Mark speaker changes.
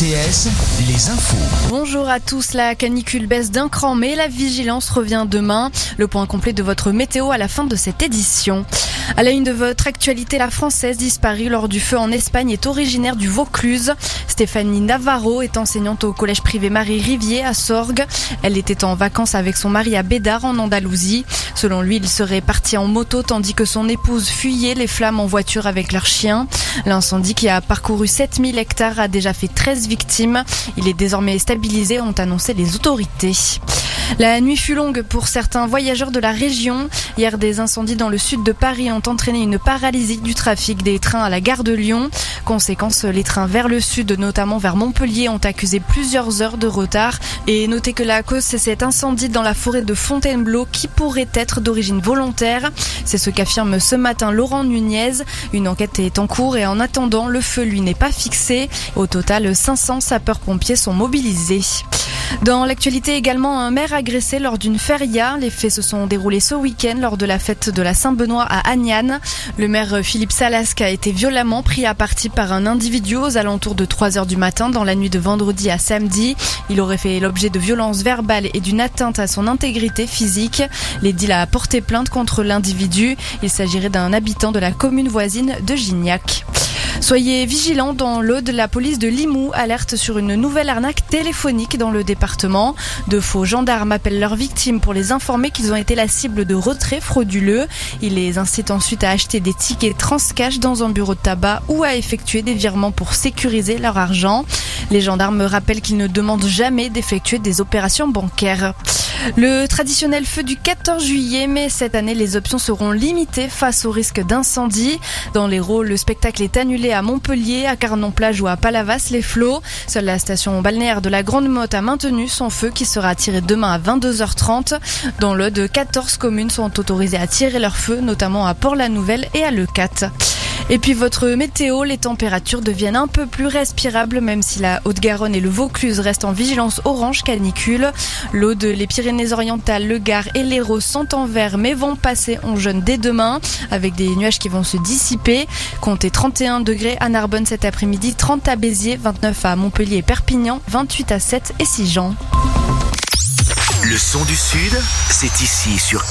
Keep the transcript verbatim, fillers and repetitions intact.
Speaker 1: T S, les infos.
Speaker 2: Bonjour à tous, la canicule baisse d'un cran mais la vigilance revient demain. Le point complet de votre météo à la fin de cette édition. À la une de votre actualité, la Française disparue lors du feu en Espagne est originaire du Vaucluse. Stéphanie Navarro est enseignante au collège privé Marie-Rivier à Sorgues. Elle était en vacances avec son mari à Bédard en Andalousie. Selon lui, il serait parti en moto tandis que son épouse fuyait les flammes en voiture avec leur chien. L'incendie qui a parcouru sept mille hectares a déjà fait treize victimes. Il est désormais stabilisé, ont annoncé les autorités. La nuit fut longue pour certains voyageurs de la région. Hier, des incendies dans le sud de Paris ont entraîné une paralysie du trafic des trains à la gare de Lyon. Conséquence, les trains vers le sud, notamment vers Montpellier, ont accusé plusieurs heures de retard. Et notez que la cause, c'est cet incendie dans la forêt de Fontainebleau qui pourrait être d'origine volontaire. C'est ce qu'affirme ce matin Laurent Nunez. Une enquête est en cours et en attendant, le feu, lui, n'est pas fixé. Au total, cinq cents sapeurs-pompiers sont mobilisés. Dans l'actualité également, un maire agressé lors d'une feria. Les faits se sont déroulés ce week-end lors de la fête de la Saint-Benoît à Agnan. Le maire Philippe Salasque a été violemment pris à partie par un individu aux alentours de trois heures du matin dans la nuit de vendredi à samedi. Il aurait fait l'objet de violences verbales et d'une atteinte à son intégrité physique. L'édile a porté plainte contre l'individu. Il s'agirait d'un habitant de la commune voisine de Gignac. Soyez vigilants dans l'Aude, la police de Limoux alerte sur une nouvelle arnaque téléphonique dans le département. De faux gendarmes appellent leurs victimes pour les informer qu'ils ont été la cible de retraits frauduleux. Ils les incitent ensuite à acheter des tickets Transcash dans un bureau de tabac ou à effectuer des virements pour sécuriser leur argent. Les gendarmes rappellent qu'ils ne demandent jamais d'effectuer des opérations bancaires. Le traditionnel feu du quatorze juillet, mais cette année les options seront limitées face au risque d'incendie. Dans l'Hérault, le spectacle est annulé à Montpellier, à Carnon-Plage ou à Palavas-les-Flots. Seule la station balnéaire de la Grande Motte a maintenu son feu qui sera tiré demain à vingt-deux heures trente. Dans l'Aude, quatorze communes sont autorisées à tirer leur feu, notamment à Port-la-Nouvelle et à Leucate. Et puis votre météo, les températures deviennent un peu plus respirables même si la Haute-Garonne et le Vaucluse restent en vigilance orange canicule. L'Aude, les Pyrénées-Orientales, le Gard et l'Hérault sont en vert mais vont passer en jaune dès demain avec des nuages qui vont se dissiper. Comptez trente et un degrés à Narbonne cet après-midi, trente à Béziers, vingt-neuf à Montpellier et Perpignan, vingt-huit à Sète et Sigean.
Speaker 1: Le son du Sud, c'est ici sur